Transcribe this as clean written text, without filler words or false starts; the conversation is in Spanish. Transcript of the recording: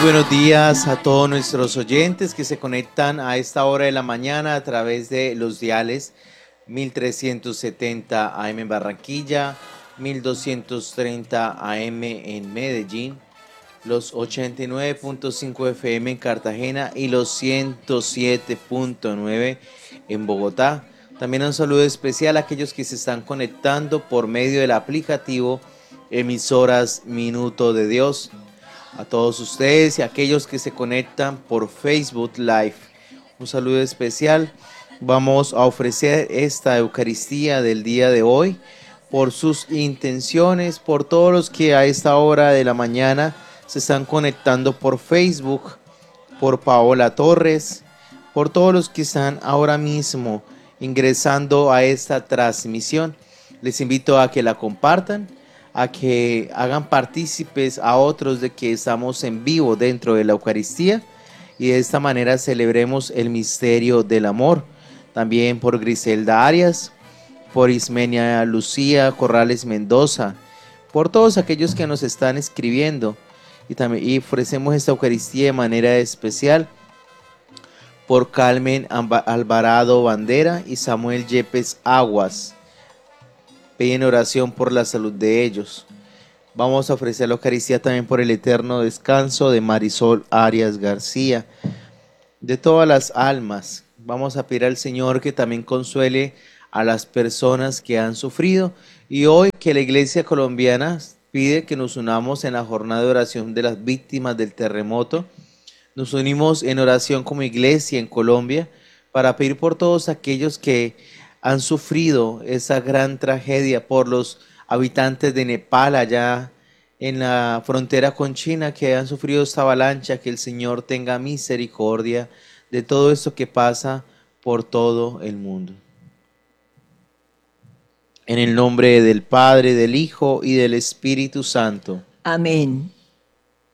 buenos días a todos nuestros oyentes que se conectan a esta hora de la mañana a través de los diales 1370 AM en Barranquilla, 1230 AM en Medellín, los 89.5 FM en Cartagena y los 107.9 en Bogotá. También un saludo especial a aquellos que se están conectando por medio del aplicativo Emisoras Minuto de Dios. A todos ustedes y a aquellos que se conectan por Facebook Live, un saludo especial. Vamos a ofrecer esta Eucaristía del día de hoy por sus intenciones, por todos los que a esta hora de la mañana se están conectando por Facebook, por Paola Torres, por todos los que están ahora mismo ingresando a esta transmisión. Les invito a que la compartan, a que hagan partícipes a otros de que estamos en vivo dentro de la Eucaristía y de esta manera celebremos el misterio del amor. También por Griselda Arias, por Ismenia Lucía Corrales Mendoza, por todos aquellos que nos están escribiendo y ofrecemos esta Eucaristía de manera especial por Carmen Alvarado Bandera y Samuel Yepes Aguas. Piden oración por la salud de ellos. Vamos a ofrecer la Eucaristía también por el eterno descanso de Marisol Arias García, de todas las almas. Vamos a pedir al Señor que también consuele a las personas que han sufrido y hoy que la Iglesia colombiana pide que nos unamos en la jornada de oración de las víctimas del terremoto. Nos unimos en oración como iglesia en Colombia para pedir por todos aquellos que han sufrido esa gran tragedia, por los habitantes de Nepal allá en la frontera con China que han sufrido esta avalancha, que el Señor tenga misericordia de todo esto que pasa por todo el mundo. En el nombre del Padre, del Hijo y del Espíritu Santo. Amén.